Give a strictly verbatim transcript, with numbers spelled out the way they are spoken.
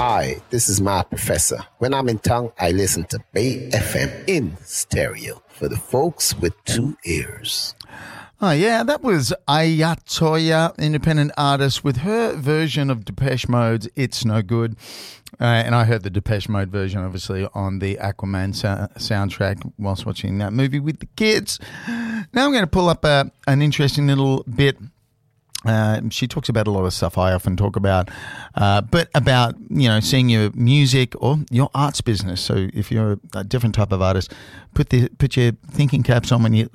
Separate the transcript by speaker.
Speaker 1: Hi, this is my professor. When I'm in town, I listen to Bay F M in stereo for the folks with two ears.
Speaker 2: Oh, yeah, that was Ayatoya, independent artist, with her version of Depeche Mode's It's No Good. Uh, and I heard the Depeche Mode version, obviously, on the Aquaman so- soundtrack whilst watching that movie with the kids. Now I'm going to pull up a, an interesting little bit. Uh, she talks about a lot of stuff I often talk about, uh, but about, you know, seeing your music or your arts business. So if you're a different type of artist, put the put your thinking caps on when you